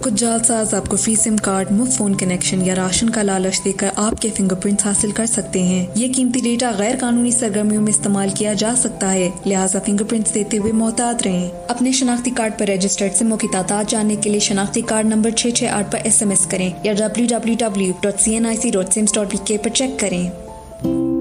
कुछ जालसाज आपको free SIM card, मुफ्त फोन कनेक्शन या राशन का लालच देकर आपके फिंगरप्रिंट्स हासिल कर सकते हैं। ये कीमती डेटा गैर कानूनी सरगर्मियों में इस्तेमाल किया जा सकता है, लिहाजा फिंगरप्रिंट्स देते हुए मोहतात रहें। अपने शनाख्ती कार्ड पर रजिस्टर्ड सिमों की तादाद जानने के लिए शनाख्ती कार्ड नंबर 668 पर SMS करें या www.cnic.sims.bk पर चेक करें।